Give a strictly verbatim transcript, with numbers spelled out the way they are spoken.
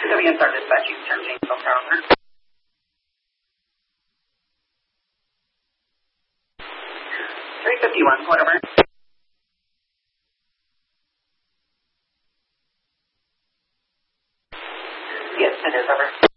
W S R dispatch, you can turn Janesville Tower. three fifty-one, whatever. Yes, it is, over.